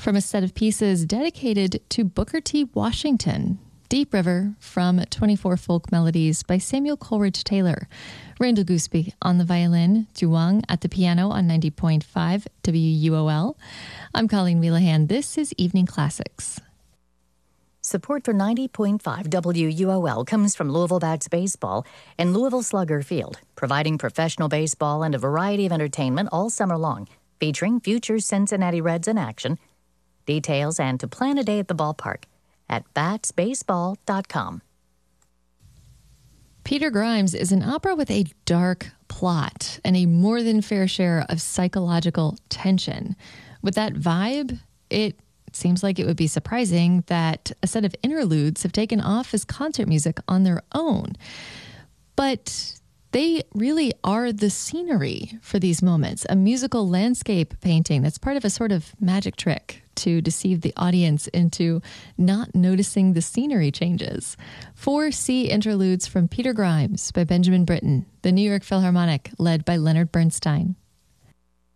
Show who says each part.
Speaker 1: from a set of pieces dedicated to Booker T. Washington. Deep River from 24 Folk Melodies by Samuel Coleridge Taylor. Randall Gooseby on the violin, Ju Wang at the piano on 90.5 WUOL. I'm Colleen Wheelahan. This is Evening Classics.
Speaker 2: Support for 90.5 WUOL comes from Louisville Bats Baseball and Louisville Slugger Field, providing professional baseball and a variety of entertainment all summer long, featuring future Cincinnati Reds in action. Details and to plan a day at the ballpark at batsbaseball.com.
Speaker 1: Peter Grimes is an opera with a dark plot and a more than fair share of psychological tension. With that vibe, it seems like it would be surprising that a set of interludes have taken off as concert music on their own. But they really are the scenery for these moments, a musical landscape painting that's part of a sort of magic trick to deceive the audience into not noticing the scenery changes. 4 C interludes from Peter Grimes by Benjamin Britten, the New York Philharmonic, led by Leonard Bernstein.